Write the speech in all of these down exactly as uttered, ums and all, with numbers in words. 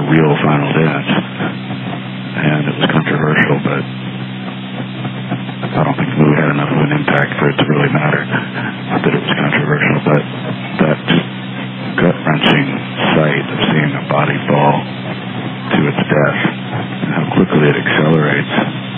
real final dance. And it was controversial, but I don't think the movie had enough of an impact for it to really matter that it was controversial. But that gut-wrenching sight of seeing a body fall to its death and how quickly it accelerates,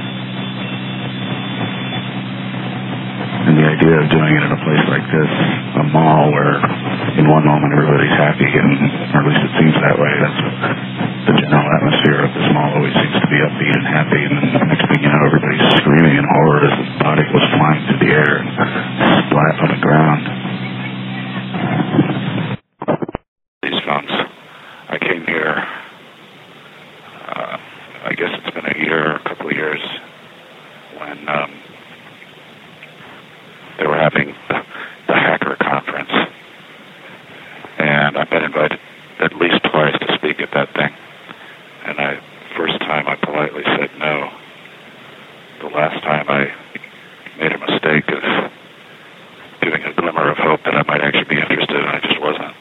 and the idea of doing it in a place like this, a mall where in one moment everybody's happy, and or at least it seems that way. That's the general atmosphere of this mall, always seems to be upbeat and happy, and then the next thing you know, everybody's screaming in horror as the body goes flying through the air and splat on the ground. These films, I came here, uh, I guess it's been a year, a couple of years, when um, they were having the, the hacker conference, and I've been invited at least twice to speak at that thing, and I, first time I politely said no. The last time I made a mistake of giving a glimmer of hope that I might actually be interested, and I just wasn't.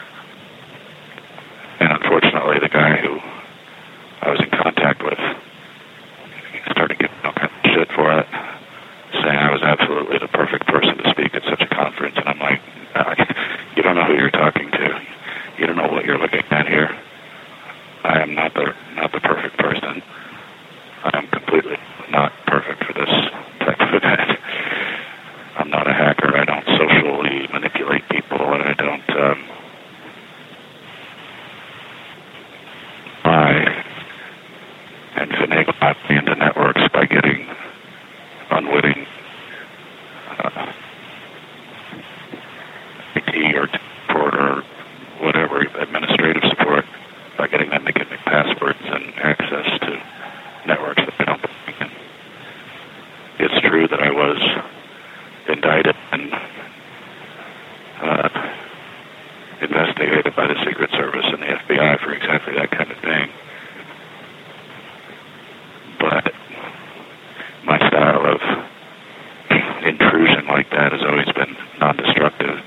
And unfortunately, the guy who I was in contact with started getting all kind of shit for it, saying I was absolutely the perfect person to speak at such a conference. And I'm like, you don't know who you're talking to. You don't know what you're looking at here. I am not the not the perfect person. I am completely not perfect for this type of event. I'm not a hacker. I don't socially manipulate people, and I don't um, lie and finagle my way into networks by getting unwitting uh, I T or support or whatever, administrative support, by getting them to give me passwords and access to networks that they don't believe in. It's true that I was indicted and uh, investigated by the Secret Service and the F B I for exactly that kind of thing. But my style of intrusion like that has always been non-destructive.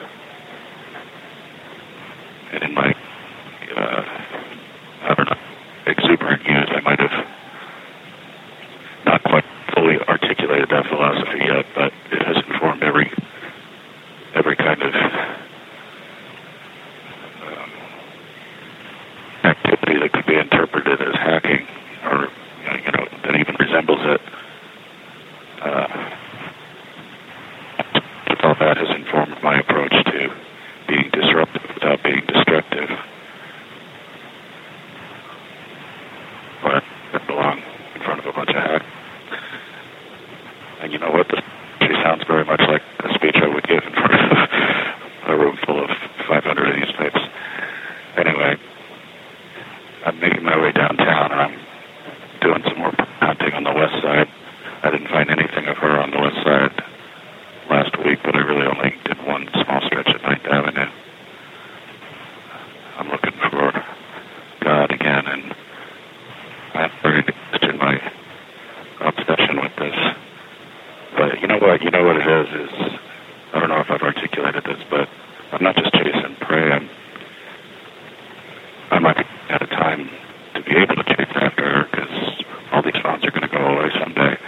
And in my, uh, I don't know, exuberant years, I might have not quite fully articulated that philosophy yet, but it has informed every every kind of um, activity that could be interpreted as hacking, or you know, that even resembles it. Uh, all that has informed my approach to being disruptive without being destructive. But I belong in front of a bunch of hackers. And you know what? This actually sounds very much like a speech I would give in front of a room full of five hundred of these types. Anyway, I'm making my way downtown, and I'm doing some more hunting on the west side. I didn't find anything of her on the west side last week, but I really only did one small stretch at Ninth Avenue. I'm looking for God again, and I'm very interested in my obsession with this. But you know what? You know what it is, is, I don't know if I've articulated this, but I'm not just chasing prey. I'm, I might be at a time to be able to chase after her, because all these phones are going to go away someday.